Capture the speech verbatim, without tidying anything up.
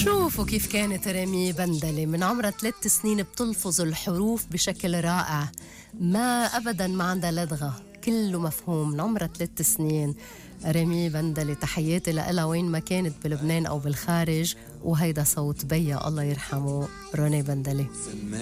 شوفوا كيف كانت رامي بندلة من عمرها ثلاث سنين بتلفظ الحروف بشكل رائع، ما أبدا ما عندها لدغة، كله مفهوم. من عمرها ثلاث سنين رامي بندلة، تحياتي لها وين ما كانت بلبنان أو بالخارج. وهيدا صوت بيا الله يرحمه روني بندلة.